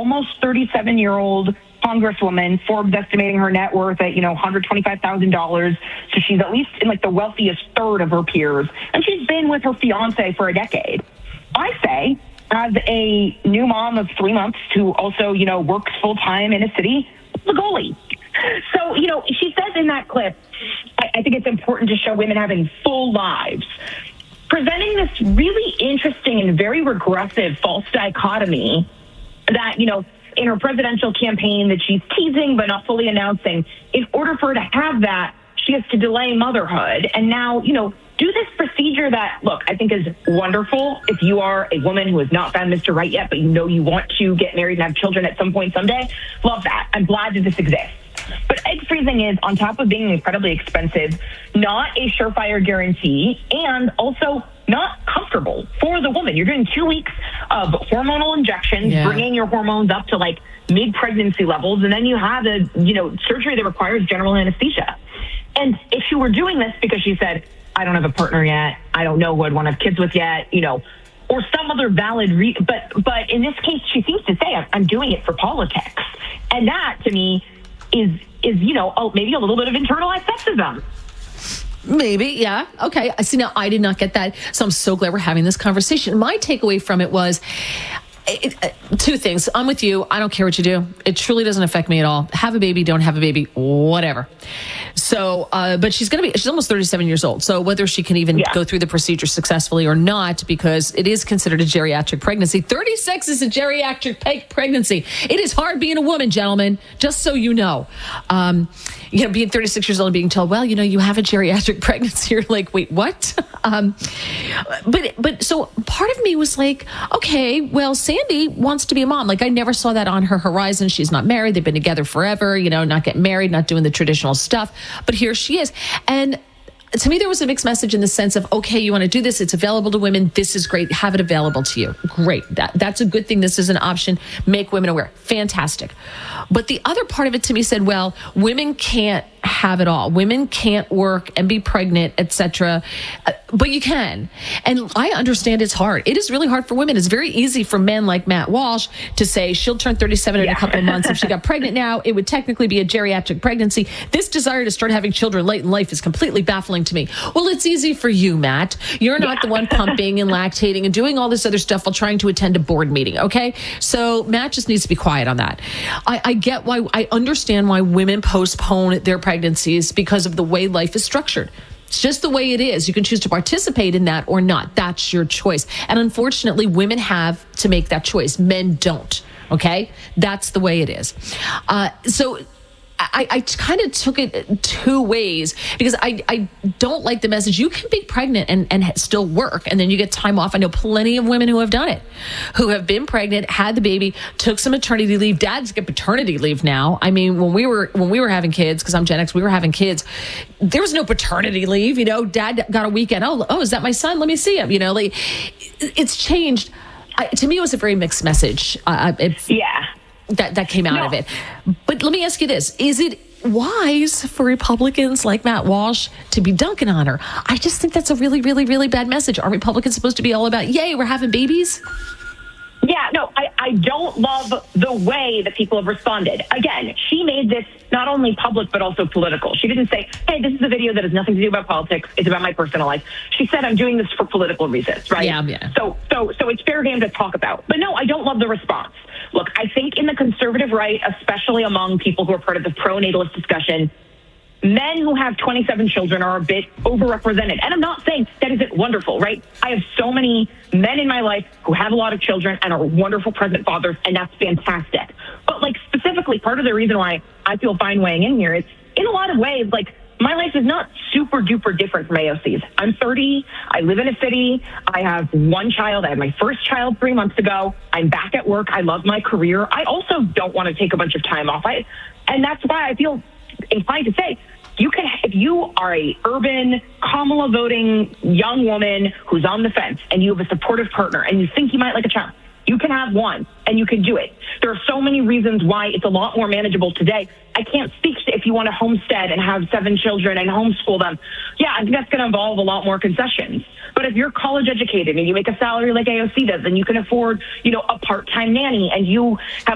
almost 37-year-old Congresswoman, Forbes estimating her net worth at, $125,000. So she's at least in like the wealthiest third of her peers. And she's been with her fiance for a decade. I say, as a new mom of 3 months who also, works full time in a city, the goalie. So, she says in that clip, I think it's important to show women having full lives. Presenting this really interesting and very regressive false dichotomy that, in her presidential campaign that she's teasing but not fully announcing, in order for her to have that, she has to delay motherhood. And now, do this procedure that, look, I think is wonderful if you are a woman who has not found Mr. Right yet, but you want to get married and have children at some point someday. Love that. I'm glad that this exists. But egg freezing is, on top of being incredibly expensive, not a surefire guarantee and also not comfortable for the woman. You're doing 2 weeks of hormonal injections, bringing your hormones up to like mid-pregnancy levels, and then you have a surgery that requires general anesthesia. And if she were doing this because she said, I don't have a partner yet, I don't know who I'd want to have kids with yet, or some other valid reason, but in this case, she seems to say, I'm doing it for politics. And that, to me, is maybe a little bit of internalized sexism. Maybe, yeah. Okay. I see. Now, I did not get that. So I'm so glad we're having this conversation. My takeaway from it was two things. I'm with you. I don't care what you do. It truly doesn't affect me at all. Have a baby, don't have a baby, whatever. So, but she's almost 37 years old. So whether she can even go through the procedure successfully or not, because it is considered a geriatric pregnancy. 36 is a geriatric pregnancy. It is hard being a woman, gentlemen, just so you know. Being 36 years old and being told, well, you have a geriatric pregnancy. You're like, wait, what? But so part of me was like, okay, well, Sandy wants to be a mom. Like, I never saw that on her horizon. She's not married. They've been together forever, not getting married, not doing the traditional stuff. But here she is. And to me, there was a mixed message in the sense of, okay, you want to do this. It's available to women. This is great. Have it available to you. Great. That's a good thing. This is an option. Make women aware. Fantastic. But the other part of it to me said, well, women can't have it all. Women can't work and be pregnant, etc. But you can. And I understand it's hard. It is really hard for women. It's very easy for men like Matt Walsh to say she'll turn 37 in a couple of months. If she got pregnant now, it would technically be a geriatric pregnancy. This desire to start having children late in life is completely baffling to me. Well, it's easy for you, Matt. You're not the one pumping and lactating and doing all this other stuff while trying to attend a board meeting, okay? So Matt just needs to be quiet on that. I understand why women postpone their pregnancies because of the way life is structured. It's just the way it is. You can choose to participate in that or not. That's your choice. And unfortunately, women have to make that choice. Men don't. Okay? That's the way it is. So I kind of took it two ways because I don't like the message. You can be pregnant and still work, and then you get time off. I know plenty of women who have done it, who have been pregnant, had the baby, took some maternity leave. Dads get paternity leave now. I mean, when we were having kids, because I'm Gen X, we were having kids. There was no paternity leave. Dad got a weekend. Oh, is that my son? Let me see him. It's changed. To me, it was a very mixed message. That came out of it. But let me ask you this. Is it wise for Republicans like Matt Walsh to be dunking on her? I just think that's a really, really, really bad message. Are Republicans supposed to be all about, yay, we're having babies? Yeah, no, I don't love the way that people have responded. Again, she made this not only public, but also political. She didn't say, hey, this is a video that has nothing to do about politics. It's about my personal life. She said, I'm doing this for political reasons, right? Yeah. So it's fair game to talk about. But no, I don't love the response. Look, I think in the conservative right, especially among people who are part of the pro-natalist discussion, men who have 27 children are a bit overrepresented. And I'm not saying that isn't wonderful, right? I have so many men in my life who have a lot of children and are wonderful present fathers, and that's fantastic. But specifically, part of the reason why I feel fine weighing in here is, in a lot of ways, my life is not super duper different from AOC's. I'm 30. I live in a city. I have one child. I had my first child 3 months ago. I'm back at work. I love my career. I also don't want to take a bunch of time off. And that's why I feel inclined to say, if you are a urban Kamala voting young woman who's on the fence and you have a supportive partner and you think you might like a child, you can have one and you can do it. There are so many reasons why it's a lot more manageable today. I can't speak to if you want to homestead and have 7 children and homeschool them. Yeah, I think that's going to involve a lot more concessions. But if you're college educated and you make a salary like AOC does, and you can afford, a part-time nanny, and you have